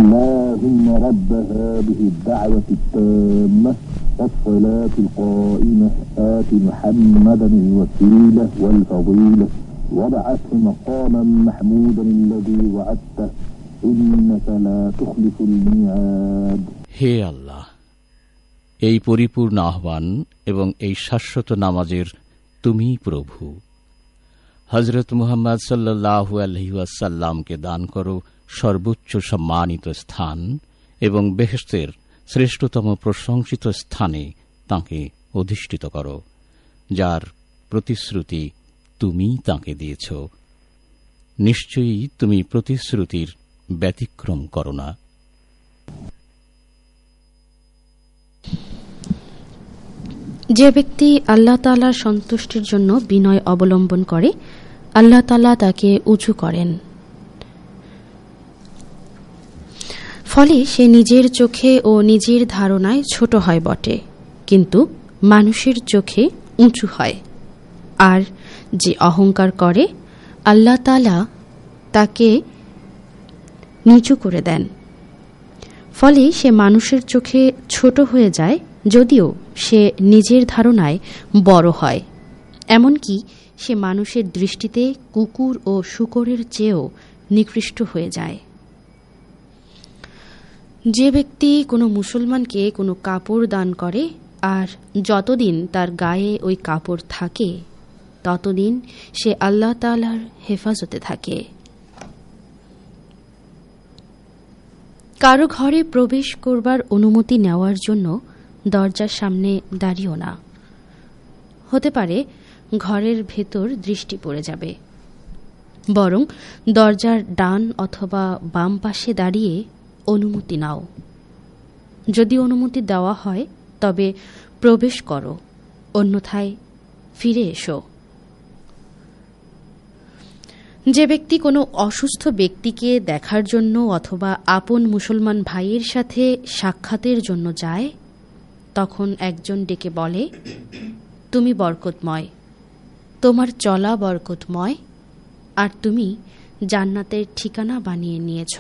اللهم رب هذه الدعوة التامة والصلاة القائمة آت محمدا الوسيلة والفضيلة وابعثه مقاما محمودا الذي وعدته إنك لا تخلف الميعاد. হে আল্লাহ, এই পরিপূর্ণ আহ্বান এবং এই শাশ্বত নামাজের তুমি প্রভু। হযরত মুহাম্মদ সাল্লাল্লাহু আলাইহি ওয়াসাল্লামকে দান করো সর্বোচ্চ সম্মানিত স্থান এবং বেহেশতের শ্রেষ্ঠতম প্রশংসিত স্থানে তাঁকে অধিষ্ঠিত করো, যার প্রতিশ্রুতি তুমি তাঁকে দিয়েছ। নিশ্চয়ই তুমি প্রতিশ্রুতির ব্যতিক্রম করো না। যে ব্যক্তি আল্লাহ তাআলার সন্তুষ্টির জন্য বিনয় অবলম্বন করে, আল্লাহ তাআলা তাকে উঁচু করেন। ফলে সে নিজের চোখে ও নিজের ধারণায় ছোট হয় বটে, কিন্তু মানুষের চোখে উঁচু হয়। আর যে অহংকার করে, আল্লাহ তাআলা তাকে নিচু করে দেন। ফলে সে মানুষের চোখে ছোট হয়ে যায়, যদিও সে নিজের ধারণায় বড় হয়। এমনকি সে মানুষের দৃষ্টিতে কুকুর ও শূকরের চেয়েও নিকৃষ্ট হয়ে যায়। যে ব্যক্তি কোনো মুসলমানকে কোনো কাপড় দান করে, আর যতদিন তার গায়ে ওই কাপড় থাকে ততদিন সে আল্লাহ তাআলার হেফাজতে থাকে। কারো ঘরে প্রবেশ করবার অনুমতি নেওয়ার জন্য দরজার সামনে দাঁড়িও না। হতে পারে ঘরের ভেতর দৃষ্টি পড়ে যাবে, বরং দরজার ডান অথবা বাম পাশে দাঁড়িয়ে অনুমতি নাও। যদি অনুমতি দেওয়া হয় তবে প্রবেশ করো, অন্যথায় ফিরে এসো। যে ব্যক্তি কোনো অসুস্থ ব্যক্তিকে দেখার জন্য অথবা আপন মুসলমান ভাইয়ের সাথে সাক্ষাতের জন্য যায়, তখন একজন ডেকে বলে, তুমি বরকতময়, তোমার চলা বরকতময়, আর তুমি জান্নাতের ঠিকানা বানিয়ে নিয়েছ।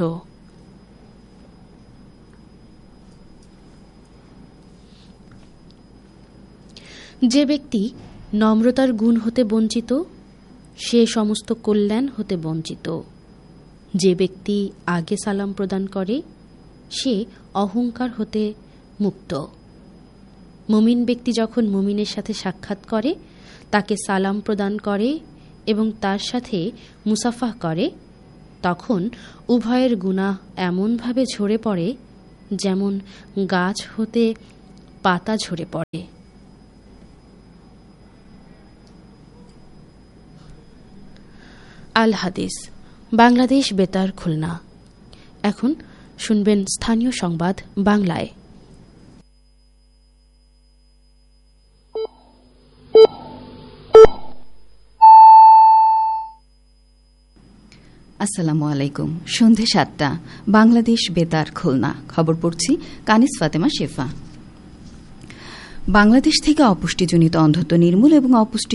যে ব্যক্তি নম্রতার গুণ হতে বঞ্চিত, সে সমস্ত কল্যাণ হতে বঞ্চিত। যে ব্যক্তি আগে সালাম প্রদান করে, সে অহংকার হতে মুক্ত। মুমিন ব্যক্তি যখন মুমিনের সাথে সাক্ষাৎ করে, তাকে সালাম প্রদান করে এবং তার সাথে মুসাফাহ করে, তখন উভয়ের গুনাহ এমনভাবে ঝরে পড়ে যেমন গাছ হতে পাতা ঝরে পড়ে। আল হাদিস, বাংলাদেশ বেতার, খুলনা। এখন শুনবেন স্থানীয় সংবাদ বাংলায়। আসসালামু আলাইকুম। সন্ধে ৭টা, বাংলাদেশ বেতার, খুলনা। খবর পড়ছি কানিস ফাতেমা শেফা। বাংলাদেশ থেকে অপুষ্টিজনিত অন্ধত্ব নির্মূল এবং অপুষ্টি